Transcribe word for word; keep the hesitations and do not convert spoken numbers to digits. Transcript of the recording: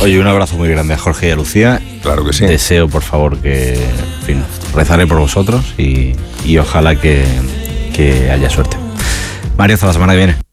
Oye, un abrazo muy grande a Jorge y a Lucía. Claro que sí. Deseo, por favor, que, en fin, rezaré por vosotros y, y ojalá que, que haya suerte. Mario, hasta la semana que viene.